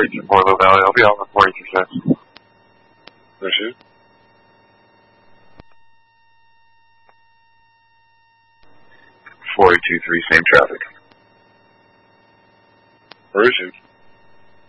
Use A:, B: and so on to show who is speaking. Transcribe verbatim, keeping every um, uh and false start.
A: forty-two Portland Valley. I'll be on the forty-two six.
B: Pursuit.
A: forty-two three, same traffic.
B: Pursuit.